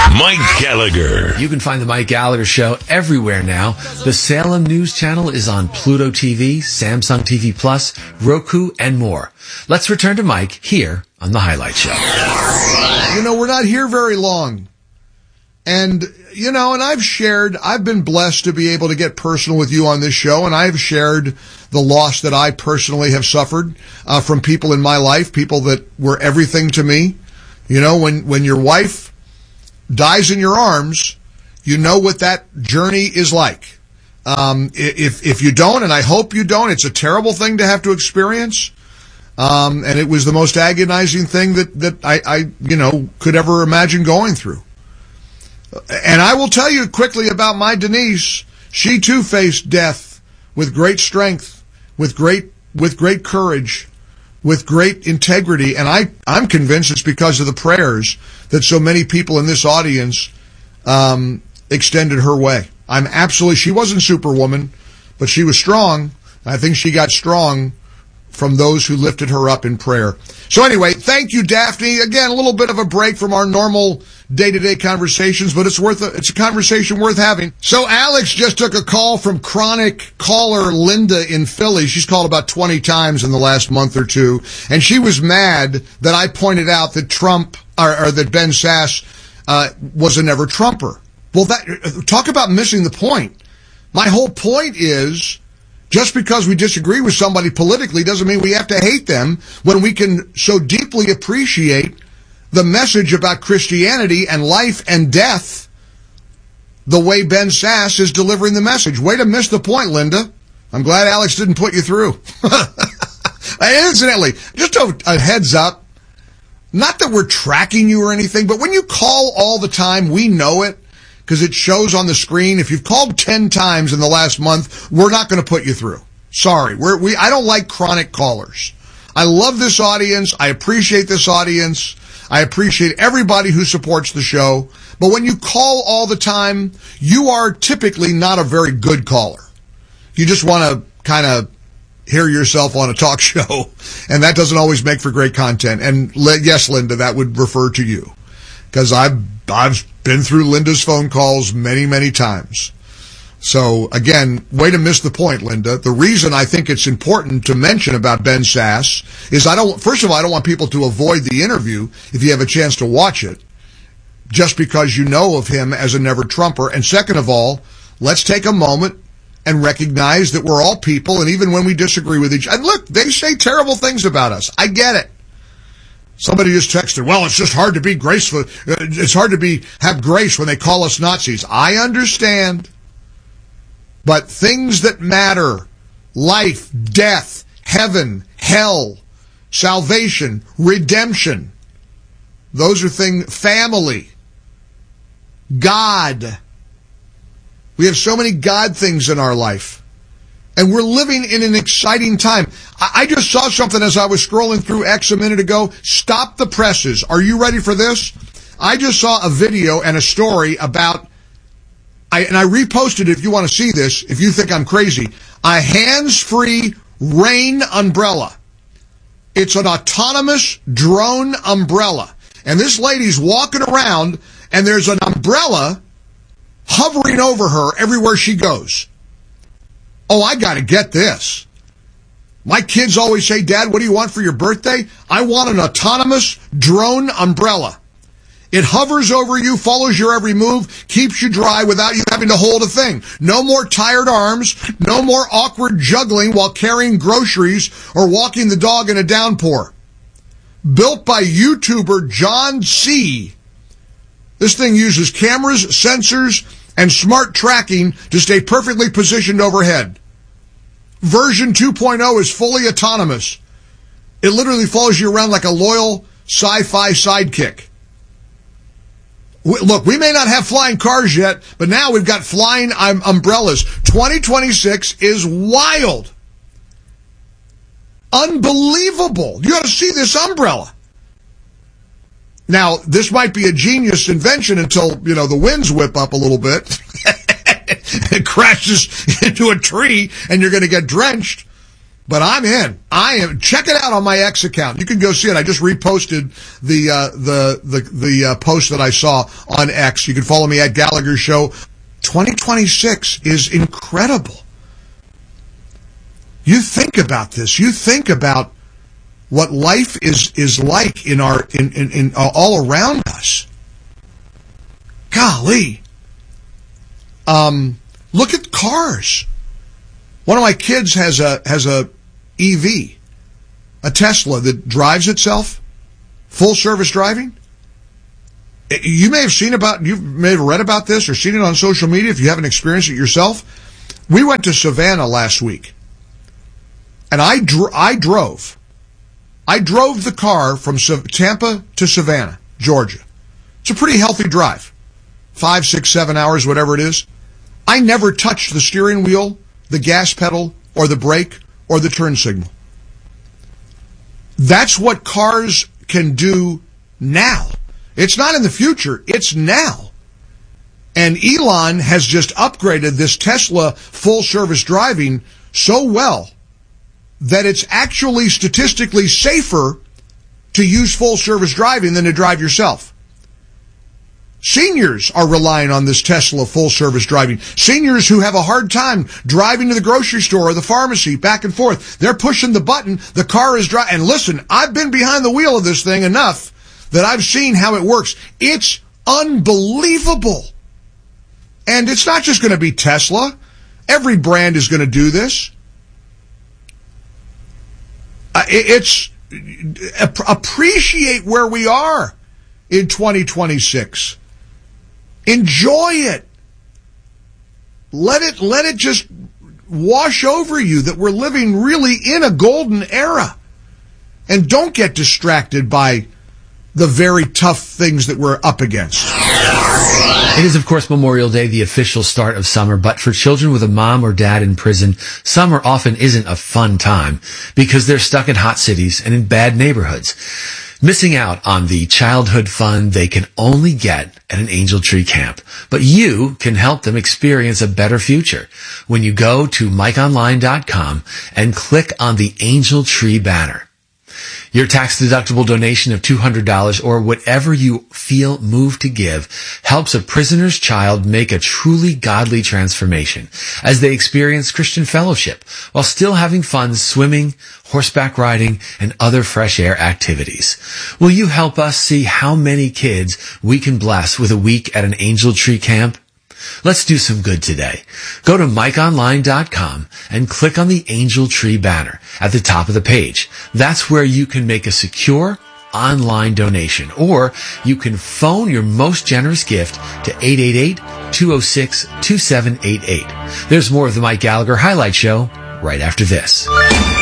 Mike Gallagher. You can find the Mike Gallagher Show everywhere now. The Salem News Channel is on Pluto TV, Samsung TV Plus, Roku, and more. Let's return to Mike here on The Highlight Show. You know, we're not here very long. And, you know, and I've been blessed to be able to get personal with you on this show, and I've shared the loss that I personally have suffered from people in my life, people that were everything to me. You know, when your wife dies in your arms, you know what that journey is like. If you don't, and I hope you don't, it's a terrible thing to have to experience. And it was the most agonizing thing that I could ever imagine going through. And I will tell you quickly about my Denise. She too faced death with great strength, with great courage, with great integrity. And I'm convinced it's because of the prayers that so many people in this audience extended her way. She wasn't Superwoman, but she was strong. I think she got strong from those who lifted her up in prayer. So anyway, thank you, Daphne. Again, a little bit of a break from our normal day-to-day conversations, but it's a conversation worth having. So Alex just took a call from chronic caller Linda in Philly. She's called about 20 times in the last month or two, and she was mad that I pointed out that that Ben Sasse was a never Trumper. Well, talk about missing the point. My whole point is, just because we disagree with somebody politically doesn't mean we have to hate them when we can so deeply appreciate the message about Christianity and life and death the way Ben Sasse is delivering the message. Way to miss the point, Linda. I'm glad Alex didn't put you through. Incidentally, just a heads up, not that we're tracking you or anything, but when you call all the time, we know it, because it shows on the screen. If you've called 10 times in the last month, we're not going to put you through. Sorry. I don't like chronic callers. I love this audience. I appreciate this audience. I appreciate everybody who supports the show. But when you call all the time, you are typically not a very good caller. You just want to kind of hear yourself on a talk show, and that doesn't always make for great content. And yes, Linda, that would refer to you, because I've been through Linda's phone calls many, many times. So, again, way to miss the point, Linda. The reason I think it's important to mention about Ben Sasse is first of all, I don't want people to avoid the interview if you have a chance to watch it, just because you know of him as a never Trumper. And second of all, let's take a moment and recognize that we're all people, and even when we disagree with each other, and look, they say terrible things about us. I get it. Somebody just texted, well, it's just hard to be graceful. It's hard to have grace when they call us Nazis. I understand. But things that matter, life, death, heaven, hell, salvation, redemption, those are family, God. We have so many God things in our life. And we're living in an exciting time. I just saw something as I was scrolling through X a minute ago. Stop the presses. Are you ready for this? I just saw a video and a story about, and I reposted it if you want to see this, if you think I'm crazy, a hands-free rain umbrella. It's an autonomous drone umbrella. And this lady's walking around, and there's an umbrella hovering over her everywhere she goes. Oh, I got to get this. My kids always say, Dad, what do you want for your birthday? I want an autonomous drone umbrella. It hovers over you, follows your every move, keeps you dry without you having to hold a thing. No more tired arms, no more awkward juggling while carrying groceries or walking the dog in a downpour. Built by YouTuber John C. This thing uses cameras, sensors, and smart tracking to stay perfectly positioned overhead. Version 2.0 is fully autonomous. It literally follows you around like a loyal sci-fi sidekick. Look, we may not have flying cars yet, but now we've got flying umbrellas. 2026 is wild. Unbelievable. You got to see this umbrella. Now, this might be a genius invention until, the winds whip up a little bit. It crashes into a tree and you're going to get drenched. But I'm in. Check it out on my X account. You can go see it. I just reposted the post that I saw on X. You can follow me at Gallagher Show. 2026 is incredible. You think about this. You think about what life is like in all around us. Golly. Look at cars. One of my kids has a EV, a Tesla that drives itself, full service driving. You may have read about this or seen it on social media if you haven't experienced it yourself. We went to Savannah last week, and I drove the car from Tampa to Savannah, Georgia. It's a pretty healthy drive, 5, 6, 7 hours, whatever it is. I never touched the steering wheel, the gas pedal, or the brake, or the turn signal. That's what cars can do now. It's not in the future, it's now. And Elon has just upgraded this Tesla full service driving so well that it's actually statistically safer to use full service driving than to drive yourself. Seniors are relying on this Tesla full service driving. Seniors who have a hard time driving to the grocery store or the pharmacy back and forth. They're pushing the button, the car is driving. And listen, I've been behind the wheel of this thing enough that I've seen how it works. It's unbelievable. And it's not just going to be Tesla. Every brand is going to do this. Appreciate where we are in 2026. Enjoy it. Let it just wash over you that we're living really in a golden era. And don't get distracted by the very tough things that we're up against. It is, of course, Memorial Day, the official start of summer, but for children with a mom or dad in prison, summer often isn't a fun time because they're stuck in hot cities and in bad neighborhoods, missing out on the childhood fun they can only get at an Angel Tree camp. But you can help them experience a better future when you go to MikeOnline.com and click on the Angel Tree banner. Your tax-deductible donation of $200 or whatever you feel moved to give helps a prisoner's child make a truly godly transformation as they experience Christian fellowship while still having fun swimming, horseback riding, and other fresh air activities. Will you help us see how many kids we can bless with a week at an Angel Tree camp? Let's do some good today. Go to MikeOnline.com and click on the Angel Tree banner at the top of the page. That's where you can make a secure online donation, or you can phone your most generous gift to 888-206-2788. There's more of the Mike Gallagher Highlight Show right after this.